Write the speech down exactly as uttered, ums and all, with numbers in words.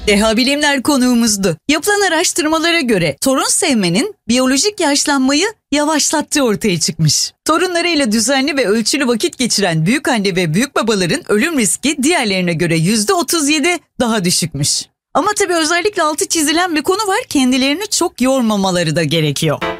Deha Bilimler konuğumuzdu. Yapılan araştırmalara göre torun sevmenin biyolojik yaşlanmayı yavaşlattığı ortaya çıkmış. Torunlarıyla düzenli ve ölçülü vakit geçiren büyükanne ve büyükbabaların ölüm riski diğerlerine göre yüzde otuz yedi daha düşükmüş. Ama tabii özellikle altı çizilen bir konu var, kendilerini çok yormamaları da gerekiyor.